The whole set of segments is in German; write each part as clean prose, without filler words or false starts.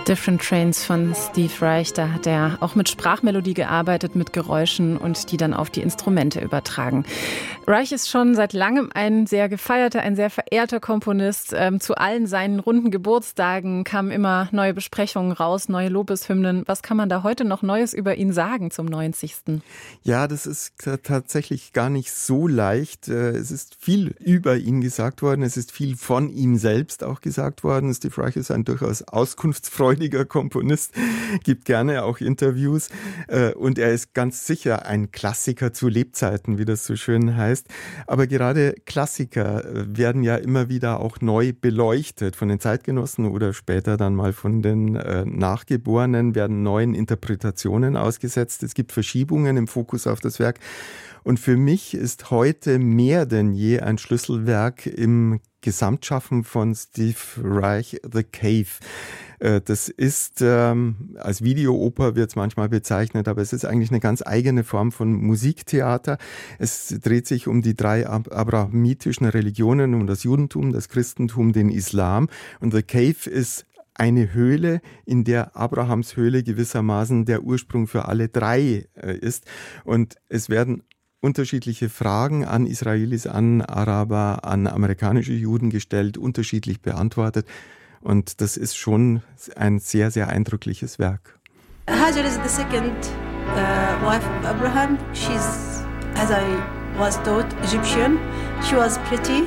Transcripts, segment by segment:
Different Trains von Steve Reich, da hat er auch mit Sprachmelodie gearbeitet, mit Geräuschen und die dann auf die Instrumente übertragen. Reich ist schon seit langem ein sehr gefeierter, ein sehr verehrter Komponist. Zu allen seinen runden Geburtstagen kamen immer neue Besprechungen raus, neue Lobeshymnen. Was kann man da heute noch Neues über ihn sagen zum 90.? Ja, das ist tatsächlich gar nicht so leicht. Es ist viel über ihn gesagt worden, es ist viel von ihm selbst auch gesagt worden. Steve Reich ist ein durchaus auskunftsfreudiger Komponist, gibt gerne auch Interviews und er ist ganz sicher ein Klassiker zu Lebzeiten, wie das so schön heißt. Aber gerade Klassiker werden ja immer wieder auch neu beleuchtet von den Zeitgenossen oder später dann mal von den Nachgeborenen, werden neuen Interpretationen ausgesetzt. Es gibt Verschiebungen im Fokus auf das Werk. Und für mich ist heute mehr denn je ein Schlüsselwerk im Gesamtschaffen von Steve Reich, The Cave. Das ist, als Videooper wird es manchmal bezeichnet, aber es ist eigentlich eine ganz eigene Form von Musiktheater. Es dreht sich um die 3 abrahamitischen Religionen, um das Judentum, das Christentum, den Islam. Und The Cave ist eine Höhle, in der Abrahams Höhle gewissermaßen der Ursprung für alle 3 ist. Und es werden unterschiedliche Fragen an Israelis, an Araber, an amerikanische Juden gestellt, unterschiedlich beantwortet. Und das ist schon ein sehr, sehr eindrückliches Werk. Hajar is the second wife of Abraham. She's, as I was taught, Egyptian. She was pretty.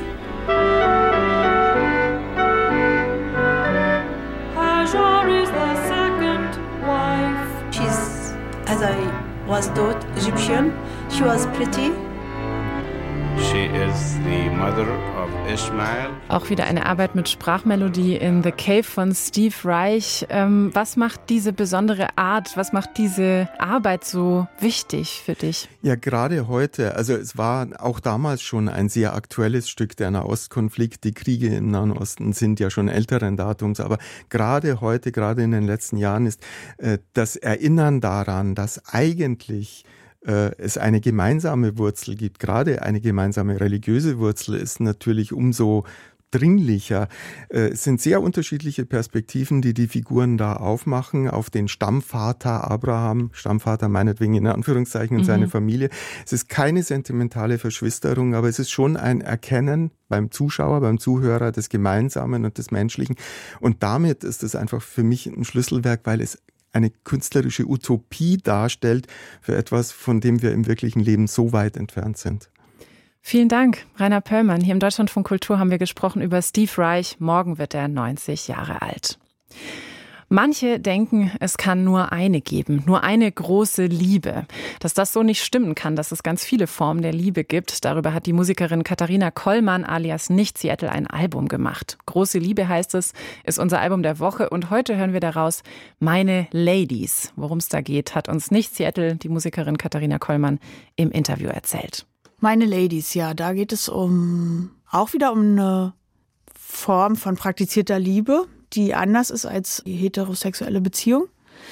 Hajar is the second wife. She's, as I was taught, Egyptian. She was pretty. She is the mother of Ishmael. Auch wieder eine Arbeit mit Sprachmelodie in The Cave von Steve Reich. Was macht diese besondere Art, was macht diese Arbeit so wichtig für dich? Ja, gerade heute, also es war auch damals schon ein sehr aktuelles Stück, der Nahostkonflikt. Die Kriege im Nahen Osten sind ja schon älteren Datums, aber gerade heute, gerade in den letzten Jahren ist das Erinnern daran, dass eigentlich es eine gemeinsame Wurzel gibt, gerade eine gemeinsame religiöse Wurzel ist natürlich umso dringlicher. Es sind sehr unterschiedliche Perspektiven, die die Figuren da aufmachen, auf den Stammvater Abraham, Stammvater meinetwegen in Anführungszeichen und seine Familie. Es ist keine sentimentale Verschwisterung, aber es ist schon ein Erkennen beim Zuschauer, beim Zuhörer des Gemeinsamen und des Menschlichen. Und damit ist es einfach für mich ein Schlüsselwerk, weil es eine künstlerische Utopie darstellt für etwas, von dem wir im wirklichen Leben so weit entfernt sind. Vielen Dank, Rainer Pöllmann. Hier im Deutschlandfunk Kultur haben wir gesprochen über Steve Reich. Morgen wird er 90 Jahre alt. Manche denken, es kann nur eine geben, nur eine große Liebe. Dass das so nicht stimmen kann, dass es ganz viele Formen der Liebe gibt, darüber hat die Musikerin Katharina Kollmann alias Nicht-Seattle ein Album gemacht. Große Liebe heißt es, ist unser Album der Woche und heute hören wir daraus Meine Ladies. Worum es da geht, hat uns Nicht-Seattle, die Musikerin Katharina Kollmann, im Interview erzählt. Meine Ladies, ja, da geht es auch wieder um eine Form von praktizierter Liebe, die anders ist als die heterosexuelle Beziehung,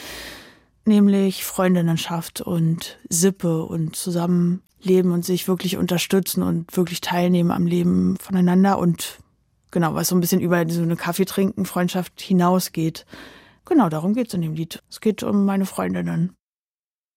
nämlich Freundinnenschaft und Sippe und Zusammenleben und sich wirklich unterstützen und wirklich teilnehmen am Leben voneinander und genau, was so ein bisschen über so eine Kaffeetrinken-Freundschaft hinausgeht. Genau, darum geht's in dem Lied. Es geht um meine Freundinnen.